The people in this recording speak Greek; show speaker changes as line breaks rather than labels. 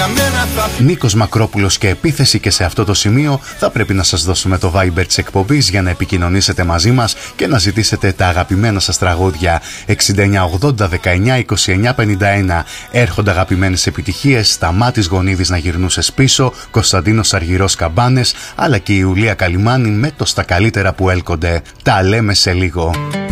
Νίκος Μακρόπουλος και επίθεση, και σε αυτό το σημείο θα πρέπει να σας δώσουμε το Viber της εκπομπής για να επικοινωνήσετε μαζί μας και να ζητήσετε τα αγαπημένα σας τραγούδια. 6980 19 29 51. Έρχονται αγαπημένες επιτυχίες, Σταμάτης Γονίδης να γυρνούσες πίσω, Κωνσταντίνος Αργυρός Καμπάνες, αλλά και η Ιουλία Καλιμάνη με το Στα καλύτερα που έλκονται. Τα λέμε σε λίγο.